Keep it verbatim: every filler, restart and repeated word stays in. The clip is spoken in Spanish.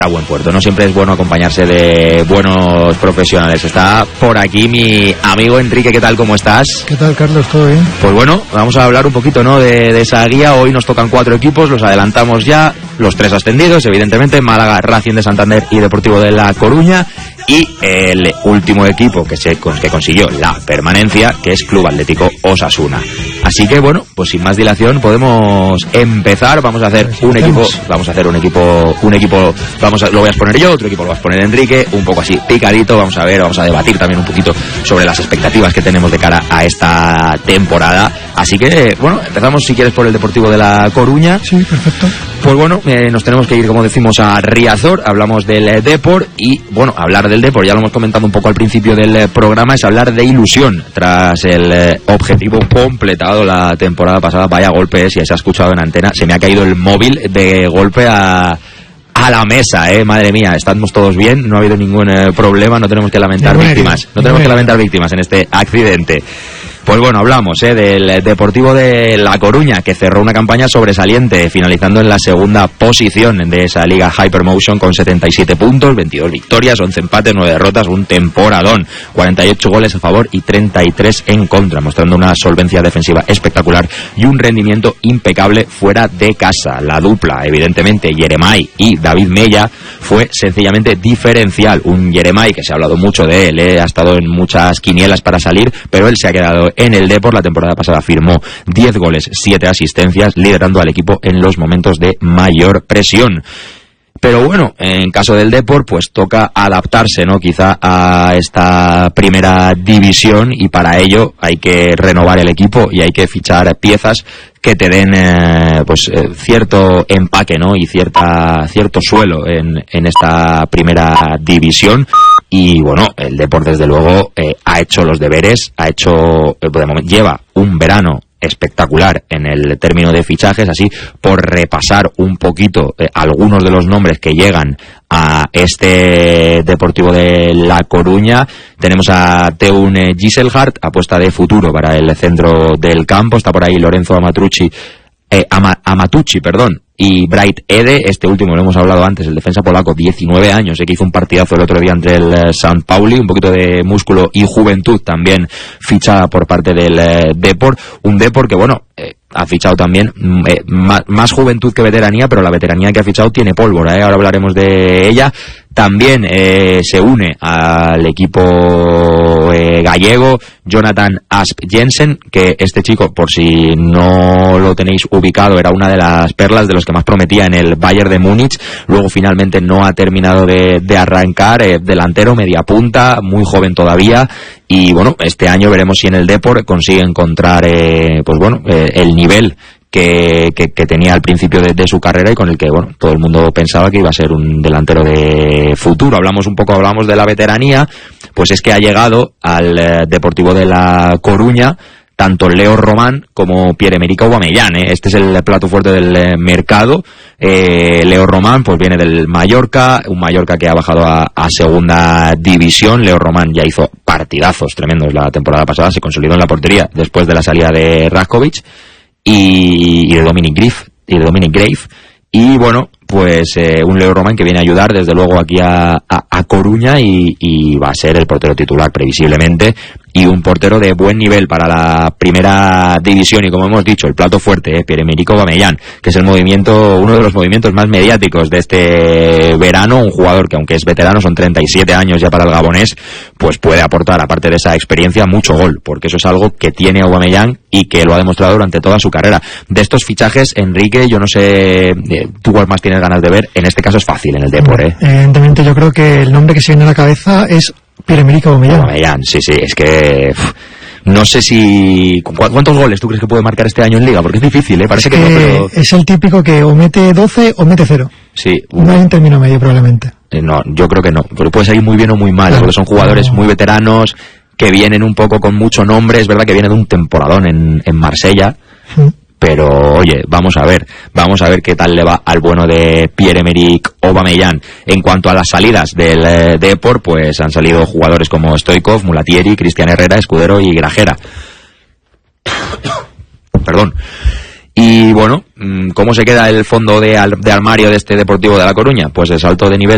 a buen puerto. No siempre es bueno acompañarse de buenos profesionales. Está por aquí mi amigo Enrique. ¿Qué tal? ¿Cómo estás? ¿Qué tal, Carlos? ¿Todo bien? Pues bueno, vamos a hablar un poquito, ¿no?, de, de esa guía. Hoy nos tocan cuatro equipos, los adelantamos ya, los tres ascendidos, evidentemente, Málaga, Racing de Santander y Deportivo de La Coruña, y el último equipo que se que consiguió la permanencia, que es Club Atlético Osasuna. Así que bueno, pues sin más dilación podemos empezar. Vamos a hacer un equipo, vamos a hacer un equipo, un equipo, vamos a, lo voy a exponer yo, otro equipo lo va a exponer Enrique, un poco así picadito. Vamos a ver, vamos a debatir también un poquito sobre las expectativas que tenemos de cara a esta temporada. Así que bueno, empezamos si quieres por el Deportivo de La Coruña. Sí, perfecto. Pues bueno, eh, nos tenemos que ir, como decimos, a Riazor. Hablamos del eh, Depor y, bueno, hablar del Depor, ya lo hemos comentado un poco al principio del eh, programa, es hablar de ilusión tras el eh, objetivo completado la temporada pasada. Vaya golpe, eh, si se ha escuchado en antena, se me ha caído el móvil de golpe a... a la mesa, eh, madre mía, estamos todos bien, no ha habido ningún eh, problema, no tenemos que lamentar Ningún víctimas, herido, no tenemos que herido. lamentar víctimas en este accidente. Pues bueno, hablamos eh, del Deportivo de La Coruña, que cerró una campaña sobresaliente, finalizando en la segunda posición de esa liga Hypermotion con setenta y siete puntos, veintidós victorias, once empates, nueve derrotas, un temporadón, cuarenta y ocho goles a favor y treinta y tres en contra, mostrando una solvencia defensiva espectacular y un rendimiento impecable fuera de casa. La dupla, evidentemente, Yeremay y David Mella, fue sencillamente diferencial. Un Yeremay que se ha hablado mucho de él, eh, ha estado en muchas quinielas para salir, pero él se ha quedado en el Depor. La temporada pasada firmó diez goles, siete asistencias, liderando al equipo en los momentos de mayor presión. Pero bueno, en caso del Depor, pues toca adaptarse, ¿no?, quizá a esta primera división, y para ello hay que renovar el equipo y hay que fichar piezas que te den eh, pues eh, cierto empaque, ¿no?, y cierta cierto suelo en, en esta primera división. Y bueno, el Depor desde luego eh, ha hecho los deberes, ha hecho, eh, de momento, lleva un verano espectacular en el término de fichajes. Así, por repasar un poquito eh, algunos de los nombres que llegan a este Deportivo de La Coruña, tenemos a Teun Gisselhardt, apuesta de futuro para el centro del campo. Está por ahí Lorenzo Amatrucci, eh, Ama, Amatucci, perdón, y Bright Ede, este último lo hemos hablado antes, el defensa polaco, diecinueve años, eh, que hizo un partidazo el otro día entre el eh, San Pauli, un poquito de músculo y juventud también fichada por parte del eh, Depor. Un Depor que, bueno, eh, ha fichado también eh, más, más juventud que veteranía, pero la veteranía que ha fichado tiene pólvora, eh, ahora hablaremos de ella. También eh, se une al equipo eh, gallego Jonathan Asp Jensen, que este chico, por si no lo tenéis ubicado, era una de las perlas, de los que más prometía en el Bayern de Múnich. Luego finalmente no ha terminado de, de arrancar, eh, delantero, media punta, muy joven todavía. Y bueno, este año veremos si en el Depor consigue encontrar eh, pues bueno, eh, el nivel Que, que, que tenía al principio de, de su carrera, y con el que, bueno, todo el mundo pensaba que iba a ser un delantero de futuro. Hablamos un poco, hablamos de la veteranía, pues es que ha llegado al eh, Deportivo de La Coruña tanto Leo Román como Pierre-Emerick Aubameyang, ¿eh? Este es el plato fuerte del eh, mercado. Eh, Leo Román pues viene del Mallorca, un Mallorca que ha bajado a, a segunda división. Leo Román ya hizo partidazos tremendos la temporada pasada, se consolidó en la portería después de la salida de Raskovic y, y de Dominic Grave, y de Dominic Grave. Y bueno, pues eh, un Leo Román que viene a ayudar desde luego aquí a, a, a Coruña, y, y va a ser el portero titular previsiblemente, y un portero de buen nivel para la primera división. Y como hemos dicho, el plato fuerte, eh, Pierre-Emerick Aubameyang, que es el movimiento, uno de los movimientos más mediáticos de este verano. Un jugador que, aunque es veterano, son treinta y siete años ya para el gabonés, pues puede aportar, aparte de esa experiencia, mucho gol, porque eso es algo que tiene Aubameyang y que lo ha demostrado durante toda su carrera. De estos fichajes, Enrique, yo no sé, eh, tú cuál más tienes ganas de ver. En este caso es fácil en el Depor, ¿eh? Evidentemente yo creo que el nombre que se viene a la cabeza es Pierre-Emerick Aubameyang. Aubameyang, sí, sí, es que uf, no sé si... ¿Cuántos goles tú crees que puede marcar este año en Liga? Porque es difícil, ¿eh? Parece es que, que no, pero... es el típico que o mete doce o mete cero. Sí. No hay un término medio probablemente. Eh, no, yo creo que no, pero puede salir muy bien o muy mal, claro, porque son jugadores no. muy veteranos, que vienen un poco con mucho nombre. Es verdad que viene de un temporadón en, en Marsella, mm. pero oye, vamos a ver, vamos a ver qué tal le va al bueno de Pierre-Emerick Aubameyang. En cuanto a las salidas del eh, Depor, pues han salido jugadores como Stoichkov, Mulatieri, Cristian Herrera, Escudero y Grajera. Perdón. Y bueno, ¿cómo se queda el fondo de, al, de armario de este Deportivo de La Coruña? Pues el salto de nivel